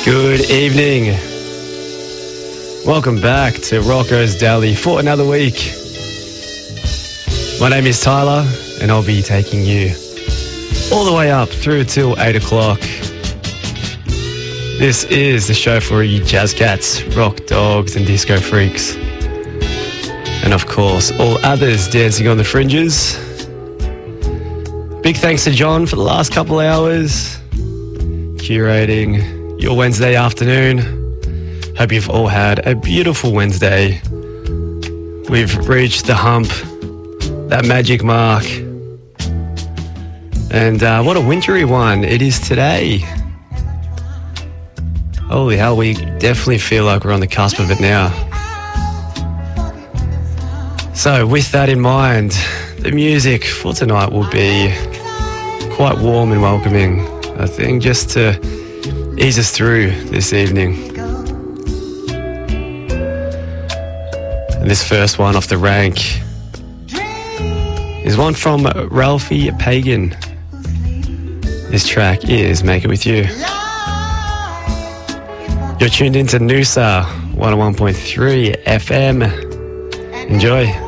Good evening. Welcome back to Rocco's Daily for another week. My name is Tyler and I'll be taking you all the way up through till 8 o'clock. This is the show for you jazz cats, rock dogs and disco freaks. And of course, all others dancing on the fringes. Big thanks to John for the last couple hours, curating your Wednesday afternoon. Hope you've all had a beautiful Wednesday. We've reached the hump, that magic mark. And what a wintry one it is today. Holy hell, we definitely feel like we're on the cusp of it now. So with that in mind, the music for tonight will be quite warm and welcoming, I think, just to ease us through this evening. And this first one off the rank is one from Ralphie Pagan. This track is Make It With You. You're tuned into Noosa 101.3 FM. Enjoy.